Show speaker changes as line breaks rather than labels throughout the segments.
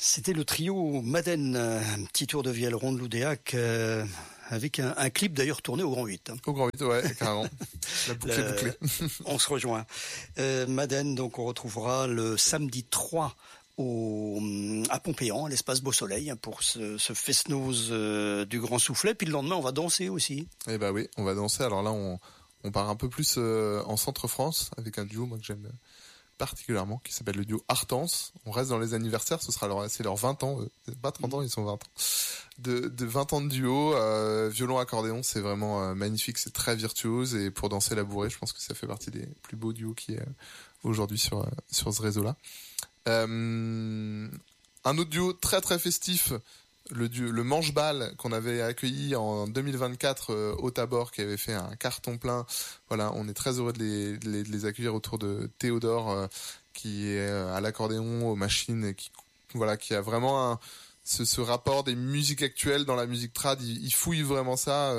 C'était le trio Madden, un petit tour de Vielle-Ronde Loudéac, avec un clip d'ailleurs tourné au Grand 8.
Au Grand 8, ouais, carrément. La boucle est bouclée.
On se rejoint. Madden, donc on retrouvera le samedi 3 à Pompéan, à l'espace Beau Soleil, pour ce fest-noz du Grand Soufflet. Puis le lendemain, on va danser aussi.
Eh ben oui, on va danser. Alors là, on part un peu plus en Centre-France avec un duo, moi, que j'aime particulièrement, qui s'appelle le duo Artance. On reste dans les anniversaires, c'est leurs 20 ans, pas 30 ans, ils sont 20 ans. De 20 ans de duo, violon accordéon, c'est vraiment magnifique, c'est très virtuose, et pour danser la bourrée, je pense que ça fait partie des plus beaux duos qui est aujourd'hui sur ce réseau-là. Un autre duo très très festif, le Manche-Bal qu'on avait accueilli en 2024 au Tabor, qui avait fait un carton plein. Voilà, on est très heureux de les accueillir autour de Théodore, qui est à l'accordéon, aux machines, qui a vraiment ce rapport des musiques actuelles dans la musique trad. Il fouille vraiment ça,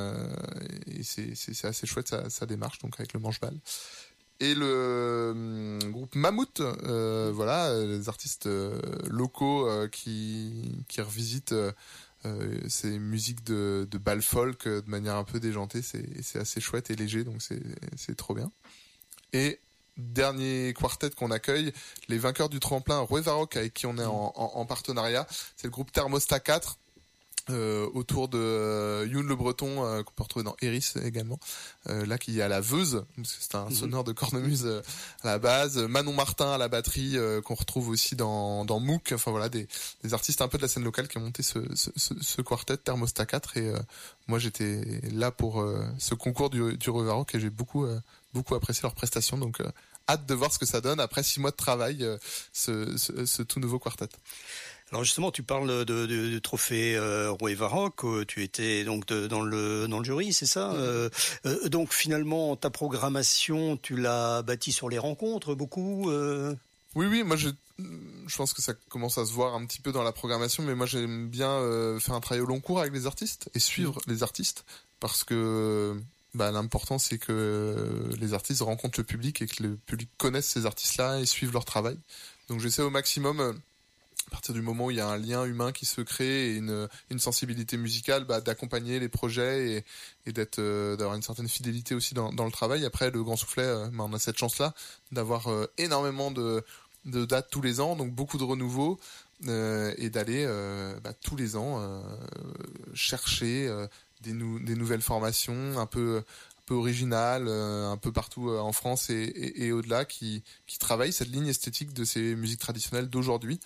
et c'est assez chouette sa démarche, donc avec le Manche-Bal. Et le groupe Mammouth, les artistes locaux qui revisitent ces musiques de bal folk de manière un peu déjantée. C'est assez chouette et léger, donc c'est trop bien. Et dernier quartet qu'on accueille, les vainqueurs du tremplin Rouet-Varroc, avec qui on est en partenariat, c'est le groupe Thermostat 4. Autour de Youn Le Breton, qu'on peut retrouver dans Eris également, là qui est à la Veuse, parce que c'est un sonneur de cornemuse à la base, Manon Martin à la batterie, qu'on retrouve aussi dans MOOC, enfin voilà, des artistes un peu de la scène locale qui ont monté ce quartet Thermostat 4, et moi j'étais là pour ce concours du Rouet-Varroc, et j'ai beaucoup apprécié leurs prestations, donc hâte de voir ce que ça donne après 6 mois de travail, ce tout nouveau quartet.
Alors justement, tu parles de trophée Rouet-Varroc, tu étais donc dans le jury, c'est ça? Donc finalement, ta programmation, tu l'as bâtie sur les rencontres, beaucoup
Oui, moi je pense que ça commence à se voir un petit peu dans la programmation, mais moi j'aime bien faire un travail au long cours avec les artistes et suivre les artistes, parce que l'important c'est que les artistes rencontrent le public et que le public connaisse ces artistes-là et suivent leur travail. Donc j'essaie au maximum, à partir du moment où il y a un lien humain qui se crée et une sensibilité musicale, d'accompagner les projets et d'avoir une certaine fidélité aussi dans le travail. Après, le Grand Soufflet, on a cette chance-là d'avoir énormément de dates tous les ans, donc beaucoup de renouveau, et d'aller tous les ans chercher des nouvelles formations un peu originales, un peu partout en France et au-delà, qui travaillent cette ligne esthétique de ces musiques traditionnelles d'aujourd'hui.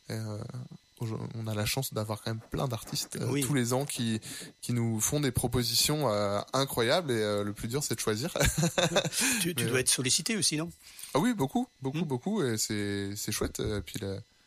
On a la chance d'avoir quand même plein d'artistes tous les ans qui nous font des propositions incroyables, et le plus dur c'est de choisir.
Tu dois être sollicité aussi, non?
Ah oui, beaucoup, et c'est chouette. Et puis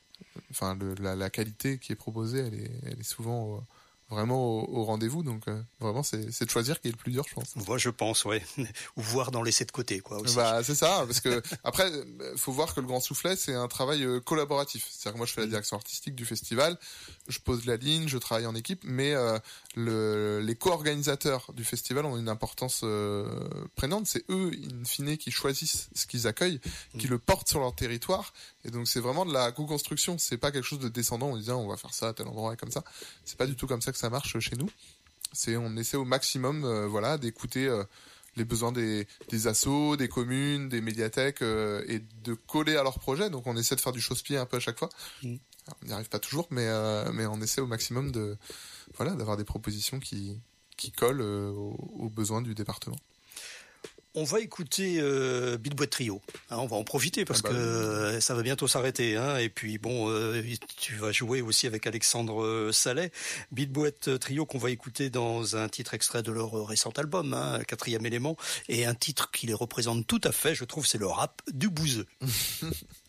la qualité qui est proposée, elle est souvent vraiment au rendez-vous, donc vraiment c'est de choisir qui est le plus dur, je pense.
Moi je pense, ouais. Ou voir dans laisser de côté, quoi, aussi.
C'est ça, parce que après faut voir que le Grand Soufflet c'est un travail collaboratif. C'est-à-dire que moi je fais la direction artistique du festival, je pose la ligne, je travaille en équipe, mais les co-organisateurs du festival ont une importance prégnante. C'est eux in fine qui choisissent ce qu'ils accueillent, qui le portent sur leur territoire, et donc c'est vraiment de la co-construction. C'est pas quelque chose de descendant en disant on va faire ça à tel endroit et comme ça. C'est pas du tout comme ça que ça marche chez nous. On essaie au maximum d'écouter les besoins des assos, des communes, des médiathèques, et de coller à leurs projets. Donc on essaie de faire du chausse-pied un peu à chaque fois. Alors, on n'y arrive pas toujours, mais on essaie au maximum d'avoir des propositions qui collent aux besoins du département.
On va écouter Beat Boîte Trio. On va en profiter parce que ça va bientôt s'arrêter. Et puis tu vas jouer aussi avec Alexandre Sallet. Beat Boîte Trio qu'on va écouter dans un titre extrait de leur récent album, 4e élément, et un titre qui les représente tout à fait, je trouve, c'est le rap du bouseux.